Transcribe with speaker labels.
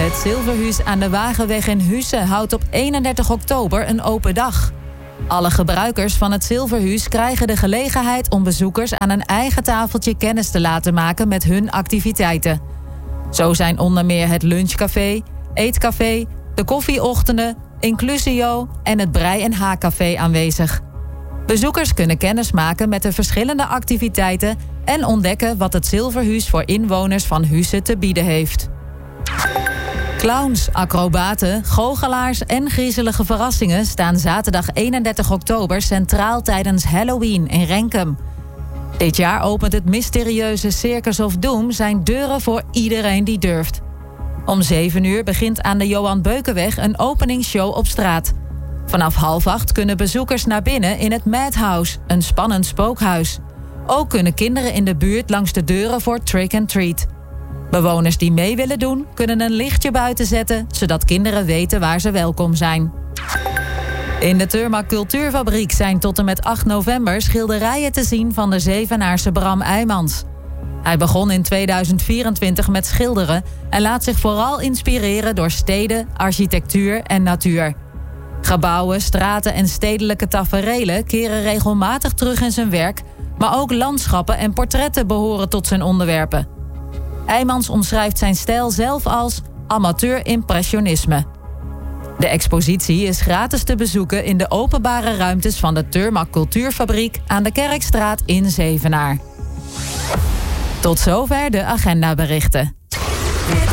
Speaker 1: Het Zilverhuis aan de Wagenweg in Husse houdt op 31 oktober een open dag. Alle gebruikers van het Zilverhuis krijgen de gelegenheid om bezoekers aan een eigen tafeltje kennis te laten maken met hun activiteiten. Zo zijn onder meer het lunchcafé, eetcafé, de koffieochtenden, Inclusio en het brei- en haakcafé aanwezig. Bezoekers kunnen kennis maken met de verschillende activiteiten en ontdekken wat het Zilverhuis voor inwoners van Husse te bieden heeft. Clowns, acrobaten, goochelaars en griezelige verrassingen staan zaterdag 31 oktober centraal tijdens Halloween in Renkum. Dit jaar opent het mysterieuze Circus of Doom zijn deuren voor iedereen die durft. Om 7 uur begint aan de Johan Beukenweg een openingsshow op straat. Vanaf 7:30 kunnen bezoekers naar binnen in het Madhouse, een spannend spookhuis. Ook kunnen kinderen in de buurt langs de deuren voor Trick and Treat. Bewoners die mee willen doen, kunnen een lichtje buiten zetten, zodat kinderen weten waar ze welkom zijn. In de Turma Cultuurfabriek zijn tot en met 8 november schilderijen te zien van de Zevenaarse Bram Eijmans. Hij begon in 2024 met schilderen en laat zich vooral inspireren door steden, architectuur en natuur. Gebouwen, straten en stedelijke taferelen keren regelmatig terug in zijn werk, maar ook landschappen en portretten behoren tot zijn onderwerpen. Eijmans omschrijft zijn stijl zelf als amateur-impressionisme. De expositie is gratis te bezoeken in de openbare ruimtes van de Turma Cultuurfabriek aan de Kerkstraat in Zevenaar. Tot zover de agendaberichten.